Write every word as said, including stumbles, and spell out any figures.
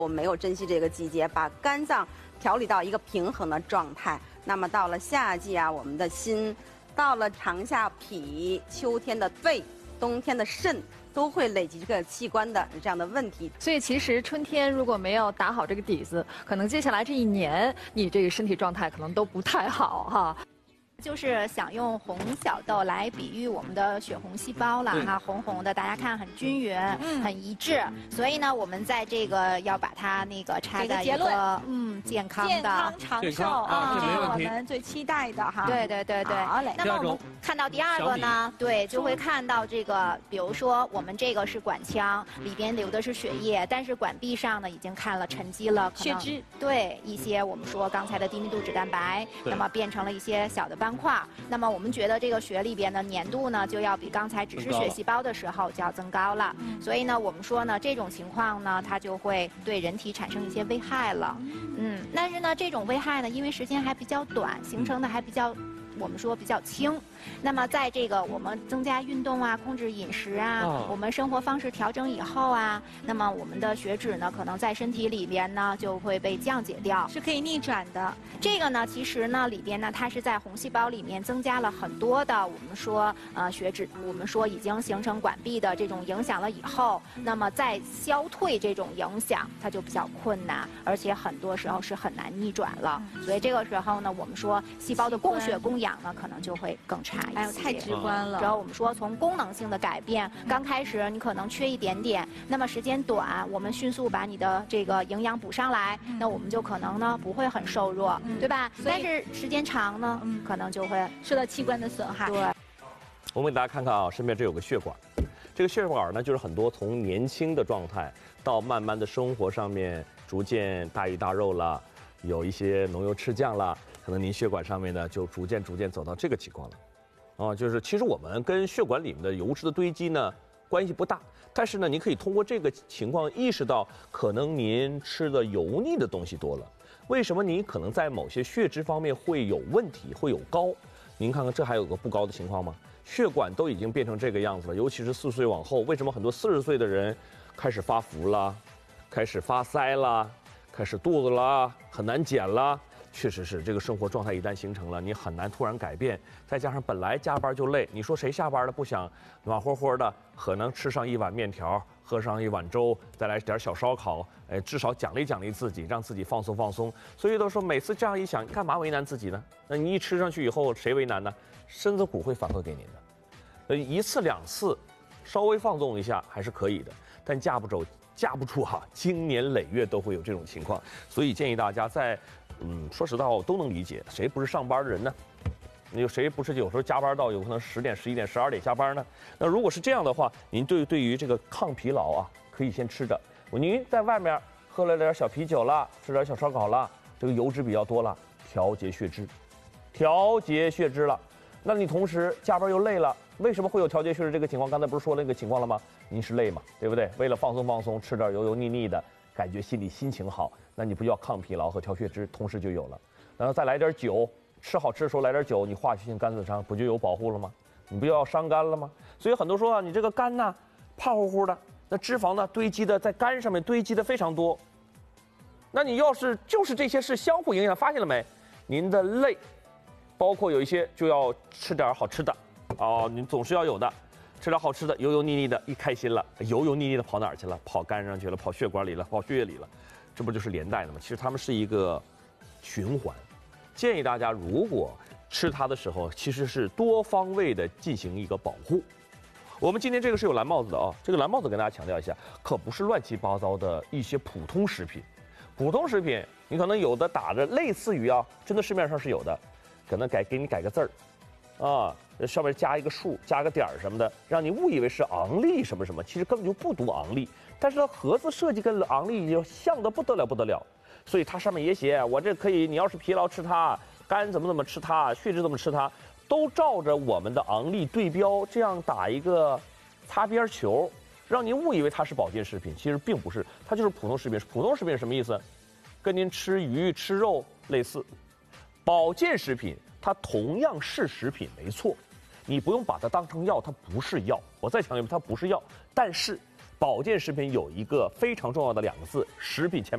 我没有珍惜这个季节，把肝脏调理到一个平衡的状态。那么到了夏季啊，我们的心；到了长夏脾，秋天的肺，冬天的肾，都会累积这个器官的这样的问题。 所以其实春天如果没有打好这个底子，可能接下来这一年你这个身体状态可能都不太好哈。 就是想用红小豆来比喻我们的血红细胞了哈，红红的，大家看很均匀，嗯、很一致。所以呢，我们在这个要把它那个插在一个嗯健康的、 健康长寿啊，这是我们最期待的哈。 对对对对。 好嘞。 那么我们看到第二个呢，对，就会看到这个，比如说我们这个是管腔，里边流的是血液，但是管壁上呢已经看了沉积了血脂， 对一些我们说刚才的低密度脂蛋白，那么变成了一些小的斑块。那么我们觉得这个血里边的粘度呢，就要比刚才只是血细胞的时候就要增高了。所以呢，我们说呢，这种情况呢，它就会对人体产生一些危害了。嗯，但是呢，这种危害呢，因为时间还比较短，形成的还比较。我们说比较轻，那么在这个我们增加运动啊，控制饮食啊，哦、我们生活方式调整以后啊，那么我们的血脂呢，可能在身体里边呢就会被降解掉， 是可以逆转的。 这个呢，其实呢里边呢，它是在红细胞里面增加了很多的我们说呃血脂，我们说已经形成管壁的这种影响了以后，那么再消退这种影响，它就比较困难，而且很多时候是很难逆转了。嗯、所以这个时候呢，我们说细胞的供血供氧呢，可能就会更差一些。 哎呦，太直观了。 只要我们说从功能性的改变，刚开始你可能缺一点点，那么时间短，我们迅速把你的这个营养补上来，那我们就可能呢不会很瘦弱，对吧？但是时间长呢，可能就会受到器官的损害。 对。 我们给大家看看啊，身边这有个血管，这个血管呢，就是很多从年轻的状态到慢慢的生活上面逐渐大鱼大肉了，有一些浓油赤酱了。可能您血管上面呢，就逐渐逐渐走到这个情况了，啊，就是其实我们跟血管里面的油脂的堆积呢关系不大，但是呢，您可以通过这个情况意识到，可能您吃的油腻的东西多了，为什么您可能在某些血脂方面会有问题，会有高？您看看这还有个不高的情况吗？血管都已经变成这个样子了，尤其是四十岁往后，为什么很多四十岁的人开始发福了，开始发腮了，开始肚子了，很难减了？确实是，这个生活状态一旦形成了，你很难突然改变。再加上本来加班就累，你说谁下班了不想暖和和的，可能吃上一碗面条，喝上一碗粥，再来点小烧烤，哎，至少奖励奖励自己，让自己放松放松。所以都说每次这样一想，干嘛为难自己呢？那你一吃上去以后，谁为难呢？身子骨会反馈给您的。呃，一次两次，稍微放纵一下还是可以的，但架不住架不住哈、啊，经年累月都会有这种情况。所以建议大家在。嗯，说实在话，我都能理解，谁不是上班的人呢？有谁不是有时候加班到有可能十点、十一点、十二点下班呢？那如果是这样的话，您对对于这个抗疲劳啊，可以先吃着。您在外面喝了点小啤酒了，吃点小烧烤了，这个油脂比较多了，调节血脂，调节血脂了。那你同时加班又累了，为什么会有调节血脂这个情况？刚才不是说那个情况了吗？您是累嘛，对不对？为了放松放松，吃点油油腻腻的。感觉心里心情好，那你不就要抗疲劳和调血脂同时就有了？然后再来点酒，吃好吃的时候来点酒，你化学性肝损伤不就有保护了吗？你不就要伤肝了吗？所以很多说啊，你这个肝呢胖乎乎的，那脂肪呢堆积的在肝上面堆积的非常多。那你要是就是这些是相互影响，发现了没？您的累，包括有一些就要吃点好吃的，哦，你总是要有的。吃点好吃的，油油腻腻的，一开心了，油油腻腻的跑哪儿去了？跑肝上去了，跑血管里了，跑血液里了，这不就是连带的吗？其实它们是一个循环。建议大家，如果吃它的时候，其实是多方位的进行一个保护。我们今天这个是有蓝帽子的啊，这个蓝帽子跟大家强调一下，可不是乱七八糟的一些普通食品。普通食品，你可能有的打着类似于啊，真的市面上是有的，可能改给你改个字儿。啊，上面加一个数，加个点儿什么的，让你误以为是昂利什么什么，其实根本就不读昂利。但是它盒子设计跟昂利就像的不得了不得了，所以它上面也写我这可以，你要是疲劳吃它，肝怎么怎么吃它，血脂怎么吃它，都照着我们的昂利对标，这样打一个擦边球，让您误以为它是保健食品，其实并不是，它就是普通食品。普通食品是什么意思？跟您吃鱼吃肉类似，保健食品。它同样是食品，没错，你不用把它当成药，它不是药。我再强调，它不是药。但是，保健食品有一个非常重要的两个字，食品前面。